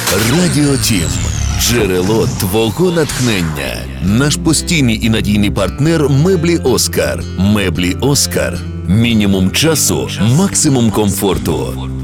Радіо Тім. Джерело твого натхнення. Наш постійний і надійний партнер меблі Оскар. Меблі Оскар. Мінімум часу, максимум комфорту.